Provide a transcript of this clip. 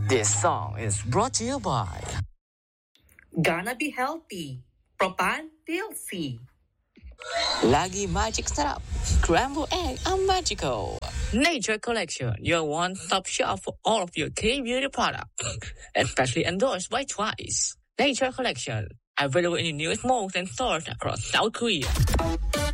This song is brought to you by Gonna be healthy. Propan TLC. Lagi Magic Sarap. Scrambled egg and magical. Nature Collection, your one-stop shop for all of your clean beauty products. Especially endorsed by Twice. Nature Collection, available in the newest malls and stores across South Korea.